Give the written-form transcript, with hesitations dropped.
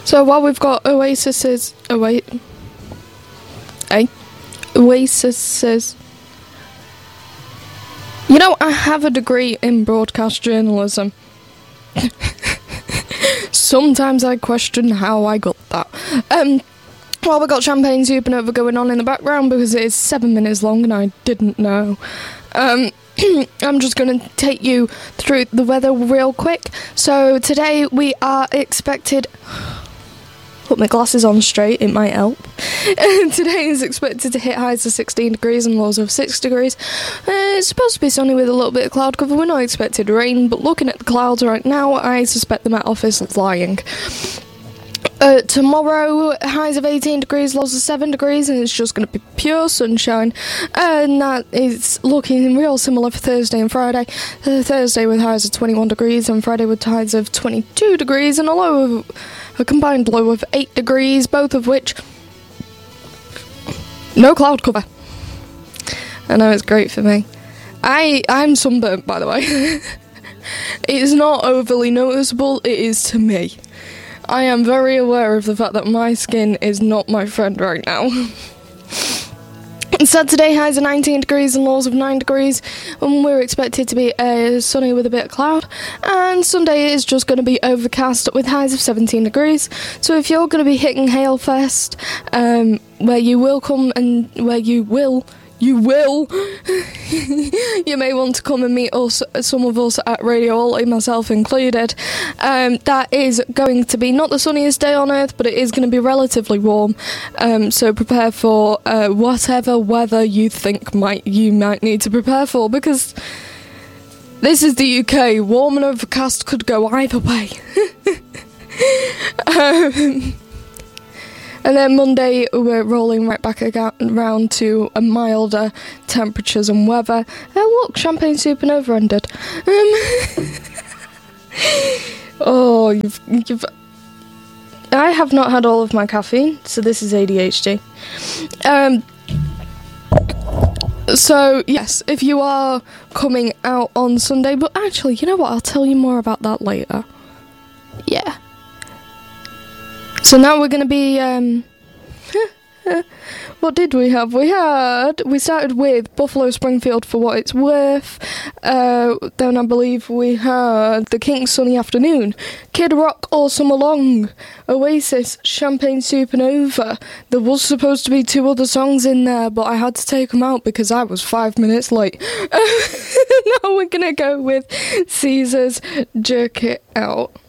So while we've got Oasis's... Oh, wait. Oasis's... You know, I have a degree in broadcast journalism. Sometimes I question how I got that. Well, we've got Champagne Supernova going on in the background because it is 7 minutes long and I didn't know. I'm just going to take you through the weather real quick. So today we are expected... Put my glasses on straight, it might help. Today is expected to hit highs of 16 degrees and lows of 6 degrees. It's supposed to be sunny with a little bit of cloud cover. We're not expected rain, but looking at the clouds right now, I suspect the Met Office is lying. Tomorrow, highs of 18 degrees, lows of 7 degrees, and it's just going to be pure sunshine. And that is looking real similar for Thursday and Friday. Thursday with highs of 21 degrees, and Friday with highs of 22 degrees, and a combined low of 8 degrees, both of which... no cloud cover. I know, it's great for me. I'm sunburnt, by the way. It's not overly noticeable, it is to me. I am very aware of the fact that my skin is not my friend right now. Saturday, highs of 19 degrees and lows of 9 degrees, and we're expected to be sunny with a bit of cloud. And Sunday is just going to be overcast with highs of 17 degrees. So if you're going to be hitting Hailfest, where you will come and where you will, you may want to come and meet us, some of us at Radio Ollie, myself included. That is going to be not the sunniest day on earth, but it is going to be relatively warm. So prepare for whatever weather you think you might need to prepare for, because this is the UK. Warm and overcast could go either way. And then Monday, we're rolling right back around to a milder temperatures and weather. Look, Champagne Supernova ended. Oh, you've... I have not had all of my caffeine, so this is ADHD. So, yes, if you are coming out on Sunday... But actually, you know what? I'll tell you more about that later. Yeah. So now we're going to be, what did we have? We started with Buffalo Springfield for What It's Worth. Then I believe we had The Kinks' Sunny Afternoon, Kid Rock All Summer Long, Oasis, Champagne Supernova. There was supposed to be 2 other songs in there, but I had to take them out because I was 5 minutes late. Now we're going to go with Caesar's Jerk It Out.